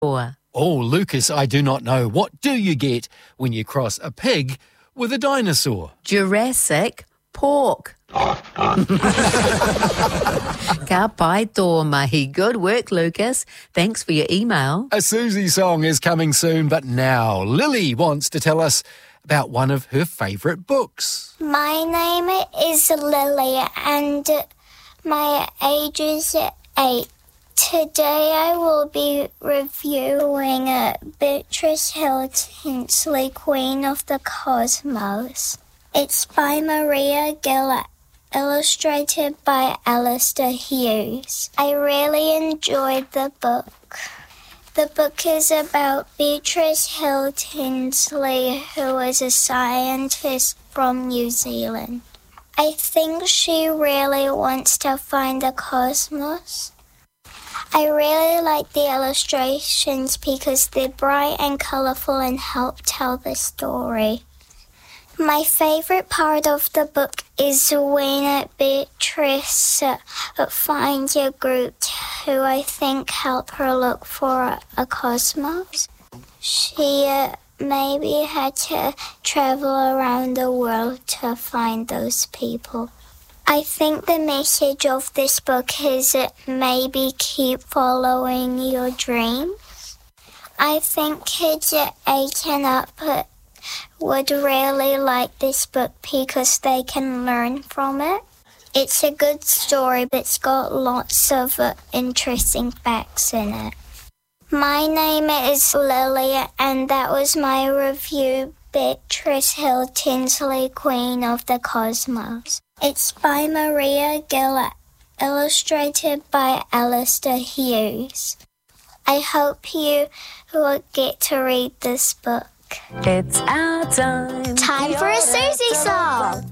Oh, Lucas, I do not know. What do you get when you cross a pig with a dinosaur? Jurassic Pork. Ka pai tō mahi. Good work, Lucas. Thanks for your email. A Susie song is coming soon, but now Lily wants to tell us about one of her favourite books. My name is Lily and my age is 8. Today I will be reviewing Beatrice Hill Tinsley, Queen of the Cosmos. It's by Maria Gill, illustrated by Alistair Hughes. I really enjoyed the book. The book is about Beatrice Hill Tinsley, who is a scientist from New Zealand. I think she really wants to find the cosmos. I really like the illustrations because they're bright and colourful and help tell the story. My favourite part of the book is when Beatrice finds a group who I think help her look for a cosmos. She maybe had to travel around the world to find those people. I think the message of this book is maybe keep following your dreams. I think kids 8 and up would really like this book because they can learn from it. It's a good story, but it's got lots of interesting facts in it. My name is Lily, and that was my review, Beatrice Hill Tinsley, Queen of the Cosmos. It's by Maria Gill, illustrated by Alistair Hughes. I hope you will get to read this book. It's our time. Time for a Susie song.